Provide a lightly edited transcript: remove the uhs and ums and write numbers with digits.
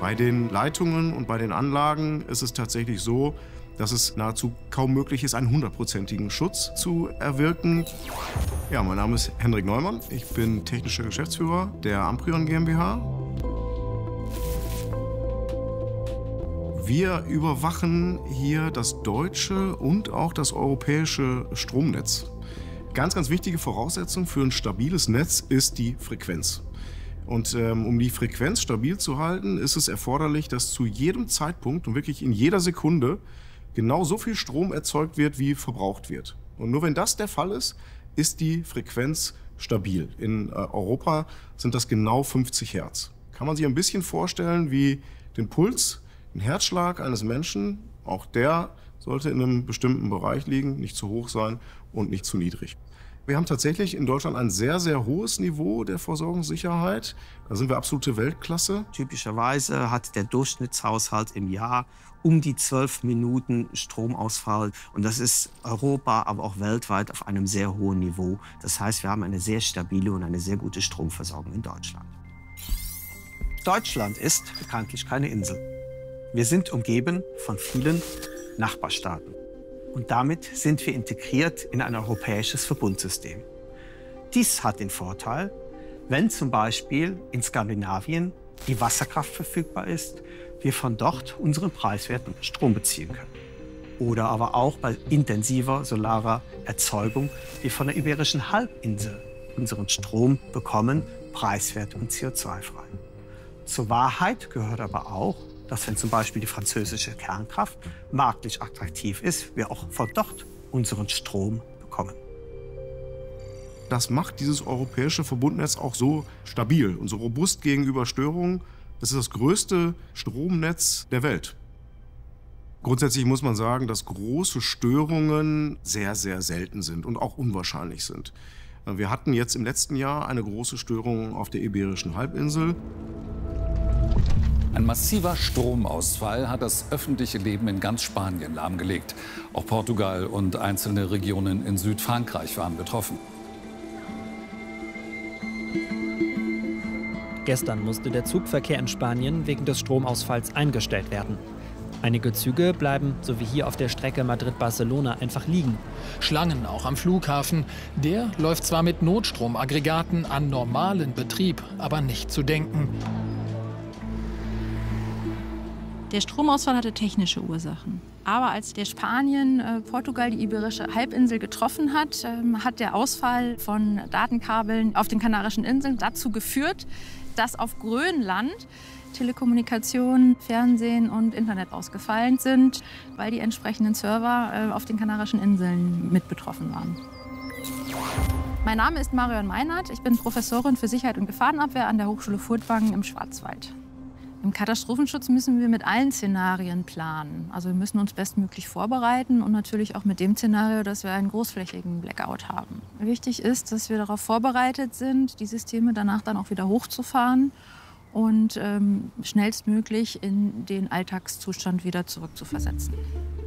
Bei den Leitungen und bei den Anlagen ist es tatsächlich so, dass es nahezu kaum möglich ist, einen 100%igen Schutz zu erwirken. Ja, mein Name ist Hendrik Neumann. Ich bin technischer Geschäftsführer der Amprion GmbH. Wir überwachen hier das deutsche und auch das europäische Stromnetz. Ganz, ganz wichtige Voraussetzung für ein stabiles Netz ist die Frequenz. Und um die Frequenz stabil zu halten, ist es erforderlich, dass zu jedem Zeitpunkt und wirklich in jeder Sekunde genau so viel Strom erzeugt wird, wie verbraucht wird. Und nur wenn das der Fall ist, ist die Frequenz stabil. In Europa sind das genau 50 Hertz. Kann man sich ein bisschen vorstellen wie den Puls, den Herzschlag eines Menschen. Auch der sollte in einem bestimmten Bereich liegen, nicht zu hoch sein und nicht zu niedrig. Wir haben tatsächlich in Deutschland ein sehr, sehr hohes Niveau der Versorgungssicherheit. Da sind wir absolute Weltklasse. Typischerweise hat der Durchschnittshaushalt im Jahr um die 12 Minuten Stromausfall. Und das ist Europa, aber auch weltweit auf einem sehr hohen Niveau. Das heißt, wir haben eine sehr stabile und eine sehr gute Stromversorgung in Deutschland. Deutschland ist bekanntlich keine Insel. Wir sind umgeben von vielen Nachbarstaaten. Und damit sind wir integriert in ein europäisches Verbundsystem. Dies hat den Vorteil, wenn zum Beispiel in Skandinavien die Wasserkraft verfügbar ist, wir von dort unseren preiswerten Strom beziehen können. Oder aber auch bei intensiver solarer Erzeugung wir von der Iberischen Halbinsel unseren Strom bekommen, preiswert und CO2-frei. Zur Wahrheit gehört aber auch, dass wenn zum Beispiel die französische Kernkraft marktlich attraktiv ist, wir auch von dort unseren Strom bekommen. Das macht dieses europäische Verbundnetz auch so stabil und so robust gegenüber Störungen. Das ist das größte Stromnetz der Welt. Grundsätzlich muss man sagen, dass große Störungen sehr, sehr selten sind und auch unwahrscheinlich sind. Wir hatten jetzt im letzten Jahr eine große Störung auf der Iberischen Halbinsel. Ein massiver Stromausfall hat das öffentliche Leben in ganz Spanien lahmgelegt. Auch Portugal und einzelne Regionen in Südfrankreich waren betroffen. Gestern musste der Zugverkehr in Spanien wegen des Stromausfalls eingestellt werden. Einige Züge bleiben, so wie hier auf der Strecke Madrid-Barcelona, einfach liegen. Schlangen auch am Flughafen. Der läuft zwar mit Notstromaggregaten an normalen Betrieb, aber nicht zu denken. Der Stromausfall hatte technische Ursachen. Aber als der Spanien, Portugal, die Iberische Halbinsel getroffen hat, hat der Ausfall von Datenkabeln auf den Kanarischen Inseln dazu geführt, dass auf Grönland Telekommunikation, Fernsehen und Internet ausgefallen sind, weil die entsprechenden Server auf den Kanarischen Inseln mit betroffen waren. Mein Name ist Marion Meinert. Ich bin Professorin für Sicherheit und Gefahrenabwehr an der Hochschule Furtwangen im Schwarzwald. Im Katastrophenschutz müssen wir mit allen Szenarien planen. Also wir müssen uns bestmöglich vorbereiten und natürlich auch mit dem Szenario, dass wir einen großflächigen Blackout haben. Wichtig ist, dass wir darauf vorbereitet sind, die Systeme danach dann auch wieder hochzufahren und schnellstmöglich in den Alltagszustand wieder zurückzuversetzen.